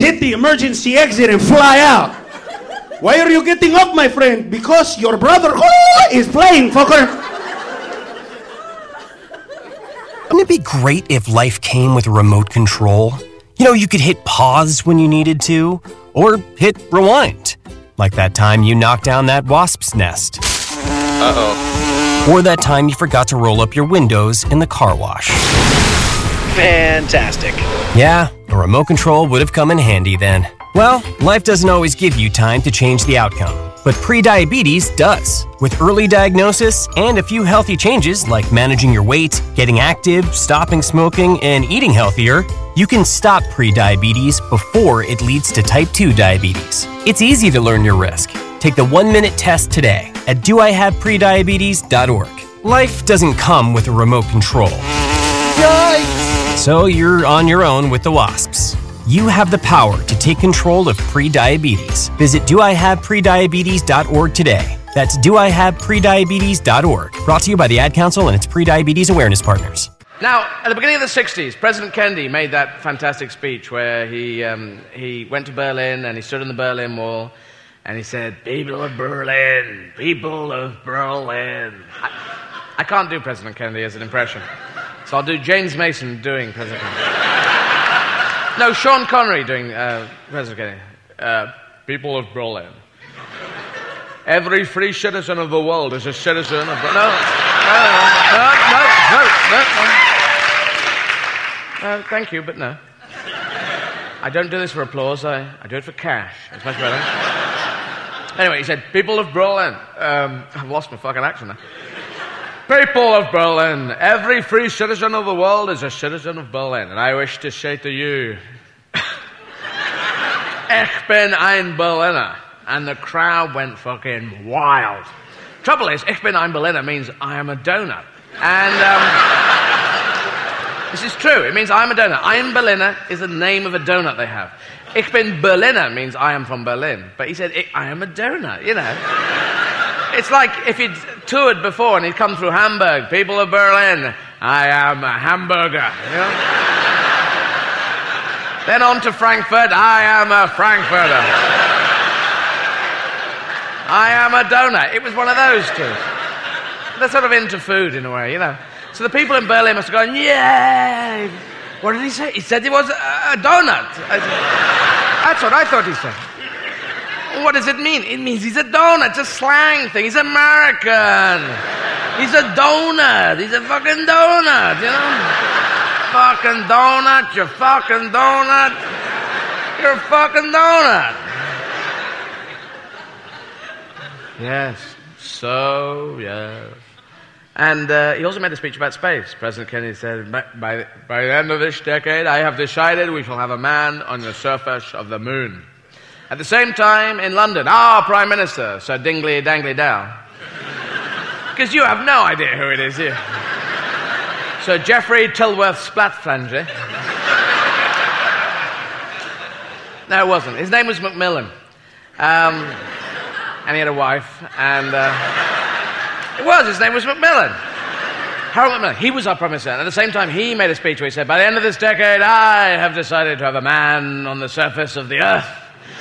hit the emergency exit and fly out. Why are you getting up, my friend? Because your brother is playing, fucker. Wouldn't it be great if life came with a remote control? You know, you could hit pause when you needed to, or hit rewind. Like that time you knocked down that wasp's nest. Uh-oh. Or that time you forgot to roll up your windows in the car wash. Fantastic. Yeah, a remote control would have come in handy then. Well, life doesn't always give you time to change the outcome, but prediabetes does. With early diagnosis and a few healthy changes like managing your weight, getting active, stopping smoking, and eating healthier, you can stop prediabetes before it leads to type 2 diabetes. It's easy to learn your risk. Take the 1-minute test today at doihaveprediabetes.org. Life doesn't come with a remote control. Yikes! So you're on your own with the wasps. You have the power to take control of prediabetes. Visit doihaveprediabetes.org today. That's doihaveprediabetes.org. Brought to you by the Ad Council and its prediabetes awareness partners. Now, at the beginning of the 60s, President Kennedy made that fantastic speech where he went to Berlin and he stood on the Berlin Wall and he said, "People of Berlin, people of Berlin." I can't do President Kennedy as an impression, so I'll do James Mason doing President Kennedy. No, Sean Connery doing President Kennedy. People of Berlin. Every free citizen of the world is a citizen of Berlin. No. Thank you, but no. I don't do this for applause. I do it for cash. It's much better. Anyway, he said, "People of Berlin." I've lost my fucking accent now. People of Berlin, every free citizen of the world is a citizen of Berlin. And I wish to say to you, Ich bin ein Berliner. And the crowd went fucking wild. Trouble is, Ich bin ein Berliner means I am a donut. And this is true. It means I am a donut. Ein Berliner is the name of a donut they have. Ich bin Berliner means I am from Berlin. But he said, I am a donut, you know. It's like if he'd toured before and he'd come through Hamburg. People of Berlin, I am a hamburger. You know? Then on to Frankfurt, I am a Frankfurter. I am a donut. It was one of those two. They're sort of into food in a way, you know. So the people in Berlin must have gone, "Yay!" What did he say? He said he was a donut. That's what I thought he said. What does it mean? It means he's a donut. It's a slang thing. He's American. He's a donut. He's a fucking donut, you know? Fucking donut. You're fucking donut. You're a fucking donut. Yes. So, yes. And he also made a speech about space. President Kennedy said, by the end of this decade, I have decided we shall have a man on the surface of the moon. At the same time, in London, our Prime Minister, Sir Dingley Dangly Dow. Because you have no idea who it is here. Sir Geoffrey Tilworth Splatflanger. No, it wasn't. His name was Macmillan. And he had a wife, and his name was Macmillan. Harold Macmillan. He was our Prime Minister, and at the same time, he made a speech where he said, by the end of this decade, I have decided to have a man on the surface of the earth.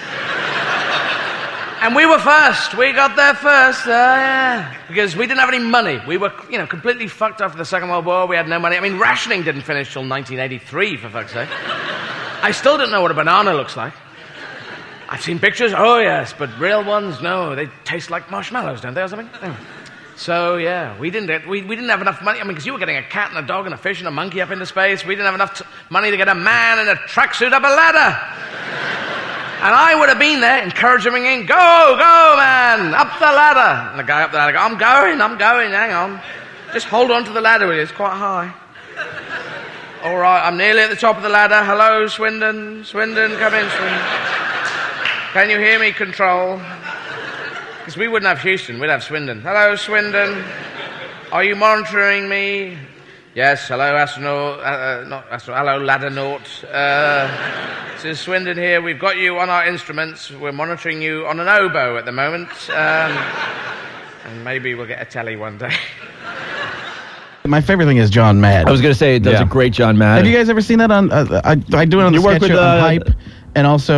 And we were first. We got there first. Yeah. Because we didn't have any money. We were, completely fucked after the Second World War. We had no money. I mean, rationing didn't finish till 1983, for fuck's sake. I still don't know what a banana looks like. I've seen pictures, oh yes, but real ones, no. They taste like marshmallows, don't they, or something? Anyway. So, yeah, we didn't have enough money. I mean, because you were getting a cat and a dog and a fish and a monkey up into space. We didn't have enough money to get a man in a tracksuit up a ladder. And I would have been there encouraging him, go, man, up the ladder. And the guy up the ladder goes, I'm going, hang on. Just hold on to the ladder, it's quite high. All right, I'm nearly at the top of the ladder. Hello, Swindon, come in, Swindon. Can you hear me, Control? Because we wouldn't have Houston, we'd have Swindon. Hello, Swindon. Are you monitoring me? Yes, hello, astronaut. Hello, laddernaut. This is Swindon here. We've got you on our instruments. We're monitoring you on an oboe at the moment. And maybe we'll get a telly one day. My favorite thing is John Madden. I was going to say, it does a great John Madden. Have you guys ever seen that on... I do it on the sketch on Hype, and also...